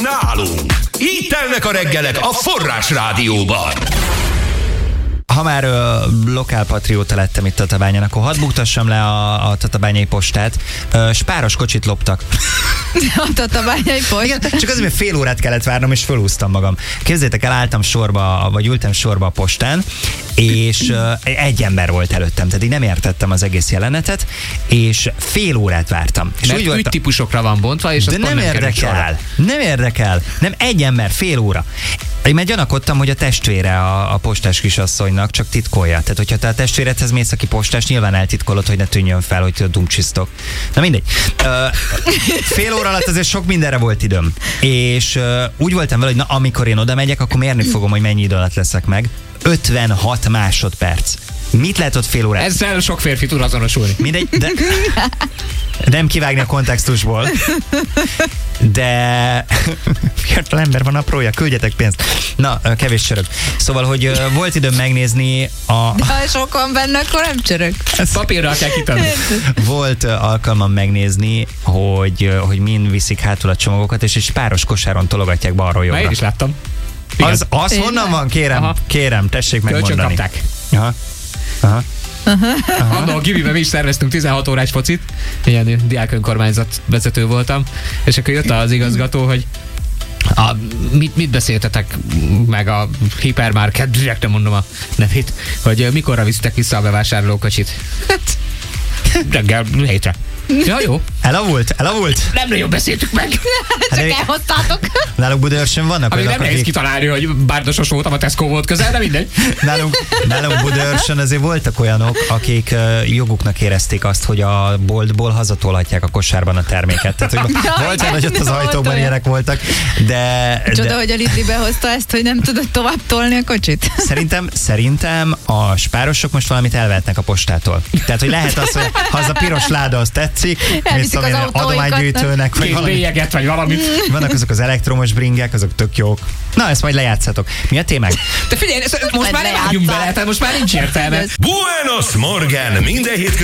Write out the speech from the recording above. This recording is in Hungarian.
nálunk. Így telnek a reggelek a Forrás Rádióban. Ha már lokálpatrióta lettem itt Tatabányán, akkor hadd buktassam le a tatabányai postát. Spáros kocsit loptak. A tatabányai post? Igen, csak azért, mert fél órát kellett várnom, és fölúztam magam. Képzeljétek el, álltam sorba, vagy ültem sorba a postán, és egy ember volt előttem, tehát így nem értettem az egész jelenetet, és fél órát vártam. És mert úgy típusokra van bontva, és de nem érdekel. Nem érdekel. Nem egy ember, fél óra. Én már gyanakodtam, hogy a testvére a postás kisasszonynak csak titkolja. Tehát, hogyha te a testvéredhez mész, aki postás, nyilván eltitkolod, hogy ne tűnjön fel, hogy dumcsisztok. Na mindegy. Fél óra alatt azért sok mindenre volt időm. És úgy voltam vele, hogy na, amikor én oda megyek, akkor mérni fogom, hogy mennyi idő alatt leszek meg. 56 másodperc. Mit lehet ott fél órát? Ezzel sok férfi tud azonosulni. Mindegy, de nem kivágni a kontextusból. De fiatal ember van aprója, küldjetek pénzt. Na, kevés csörög. Szóval, hogy volt időm megnézni De ha sok van benne, akkor nem csörög. Papírral kell kitenni. Volt alkalmam megnézni, hogy min viszik hátul a csomagokat, és egy páros kosáron tologatják balról jobbra. Már én is láttam. Az honnan van? Kérem, tessék megmondani. Kölcsön kapták. Aha. Annól a Gibiben mi is szerveztünk 16 órás focit, ilyen diák önkormányzat vezető voltam, és akkor jött az igazgató, hogy mit beszéltetek meg a hipermarket, direkt nem mondom a nevét, hogy mikorra visztek vissza a bevásárlókocsit. Reggel 7-re. Ja, jó. Elavult? Nem nagyon beszéltük meg. Csak elhoztátok. Nálunk Budaörsön vannak Ami olyanok, nem nehéz kitalálni, hogy bárdosos voltam, a Tesco volt közel, de mindegy. Nálunk Budaörsön azért voltak olyanok, akik joguknak érezték azt, hogy a boltból hazatolhatják a kosárban a terméket. Tehát, hogy volt olyan, hogy ott az ajtóban ilyenek voltak, de... Csoda, hogy a Lidli behozta ezt, hogy nem tudod tovább tolni a kocsit. Szerintem a spárosok most valamit elvehetnek a postától. Tehát, hogy lehet az, hogy ha az a piros láda, az tetszik, elviszik az adománygyűjtőnek, vagy valami. Bélyeget, vagy valamit. Vannak azok az elektromos bringek, azok tök jók. Na, ezt majd lejátszatok. Mi a témák? De figyelj, most már nem vágjunk bele, tehát most már nincs értelme. Buenos Morgen! Minden hétköznap